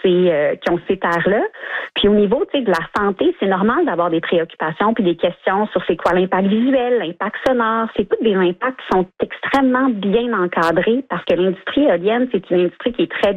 ces terres-là. Puis au niveau, tu sais, de la santé, c'est normal d'avoir des préoccupations puis des questions sur c'est quoi l'impact visuel, l'impact sonore. C'est tous des impacts qui sont extrêmement bien encadrés parce que l'industrie éolienne, c'est une industrie qui est très